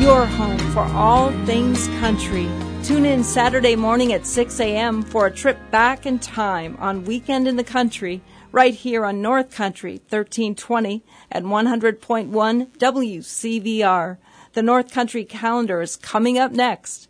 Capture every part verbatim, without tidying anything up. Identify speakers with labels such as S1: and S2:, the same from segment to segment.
S1: your home for all things country. Tune in Saturday morning at six a.m. for a trip back in time on Weekend in the Country, right here on North Country thirteen twenty at one hundred point one W C V R. The North Country calendar is coming up next.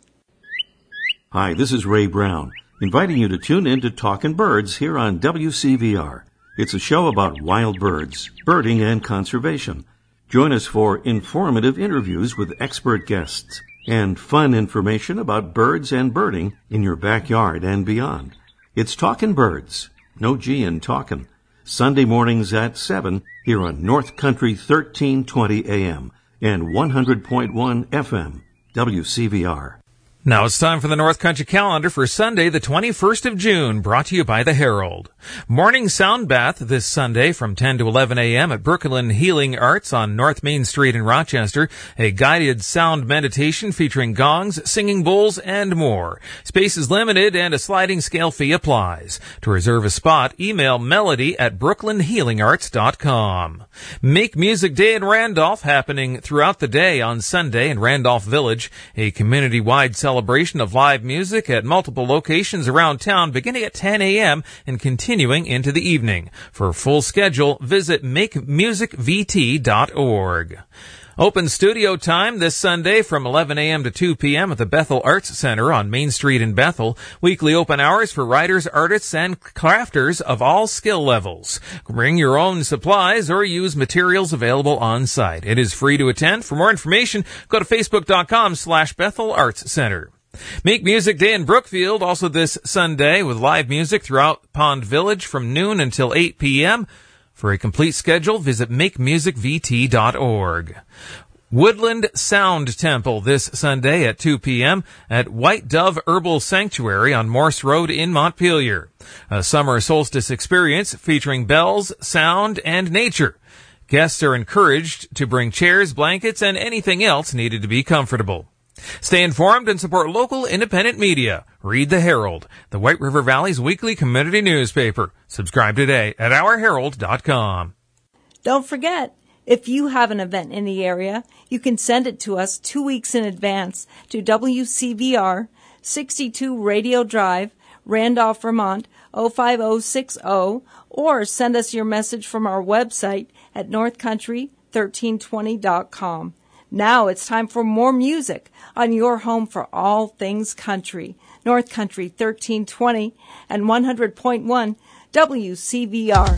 S2: Hi, this is Ray Brown, inviting you to tune in to Talkin' Birds here on W C V R. It's a show about wild birds, birding, and conservation. Join us for informative interviews with expert guests and fun information about birds and birding in your backyard and beyond. It's Talkin' Birds, no G in talkin', Sunday mornings at seven here on North Country thirteen twenty A M and one hundred point one F M, W C V R.
S3: Now it's time for the North Country calendar for Sunday, the twenty-first of June, brought to you by the Herald. Morning sound bath this Sunday from ten to eleven a.m. at Brooklyn Healing Arts on North Main Street in Rochester. A guided sound meditation featuring gongs, singing bowls, and more. Space is limited and a sliding scale fee applies. To reserve a spot, email melody at brooklyn healing arts dot com. Make Music Day in Randolph happening throughout the day on Sunday in Randolph Village. A community-wide celebration celebration of live music at multiple locations around town beginning at ten a.m. and continuing into the evening. For a full schedule, visit make music v t dot org. Open studio time this Sunday from eleven a.m. to two p.m. at the Bethel Arts Center on Main Street in Bethel. Weekly open hours for writers, artists, and crafters of all skill levels. Bring your own supplies or use materials available on site. It is free to attend. For more information, go to facebook.com slash Bethel Arts Center. Make Music Day in Brookfield also this Sunday with live music throughout Pond Village from noon until eight p.m. For a complete schedule, visit make music v t dot org. Woodland Sound Temple this Sunday at two p.m. at White Dove Herbal Sanctuary on Morse Road in Montpelier. A summer solstice experience featuring bells, sound, and nature. Guests are encouraged to bring chairs, blankets, and anything else needed to be comfortable. Stay informed and support local independent media. Read the Herald, the White River Valley's weekly community newspaper. Subscribe today at our herald dot com.
S1: Don't forget, if you have an event in the area, you can send it to us two weeks in advance to W C V R, sixty-two Radio Drive, Randolph, Vermont, oh five oh six oh, or send us your message from our website at north country thirteen twenty dot com. Now it's time for more music on your home for all things country. North Country thirteen twenty and one hundred point one W C V R.